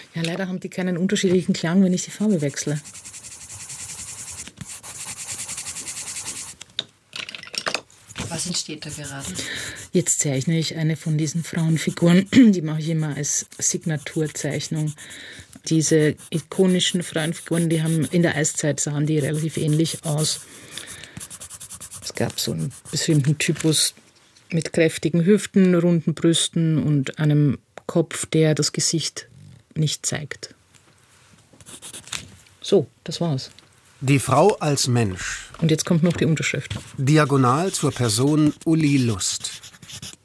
Ja, leider haben die keinen unterschiedlichen Klang, wenn ich die Farbe wechsle. Was entsteht da gerade? Jetzt zeichne ich eine von diesen Frauenfiguren. Die mache ich immer als Signaturzeichnung. Diese ikonischen Frauenfiguren, die haben in der Eiszeit sahen die relativ ähnlich aus. Es gab so einen bestimmten Typus mit kräftigen Hüften, runden Brüsten und einem Kopf, der das Gesicht nicht zeigt. So, das war's. Die Frau als Mensch. Und jetzt kommt noch die Unterschrift. Diagonal zur Person Uli Lust.